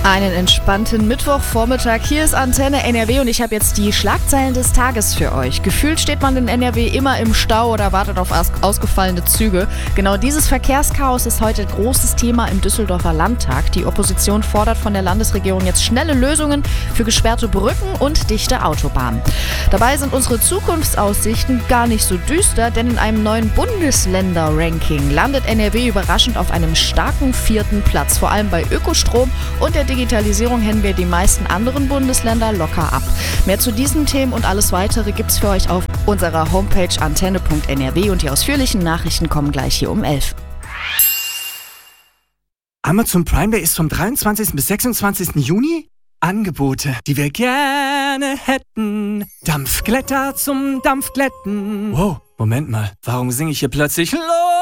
Einen entspannten Mittwochvormittag. Hier ist Antenne NRW und ich habe jetzt die Schlagzeilen des Tages für euch. Gefühlt steht man in NRW immer im Stau oder wartet auf ausgefallene Züge. Genau dieses Verkehrschaos ist heute großes Thema im Düsseldorfer Landtag. Die Opposition fordert von der Landesregierung jetzt schnelle Lösungen für gesperrte Brücken und dichte Autobahnen. Dabei sind unsere Zukunftsaussichten gar nicht so düster, denn in einem neuen Bundesländer-Ranking landet NRW überraschend auf einem starken 4. Platz. Vor allem bei Ökostrom und der Digitalisierung hängen wir die meisten anderen Bundesländer locker ab. Mehr zu diesen Themen und alles weitere gibt's für euch auf unserer Homepage antenne.nrw und die ausführlichen Nachrichten kommen gleich hier um 11. Amazon Prime Day ist vom 23. bis 26. Juni. Angebote, die wir gerne hätten. Dampfglätter zum Dampfglätten. Wow, Moment mal, warum singe ich hier plötzlich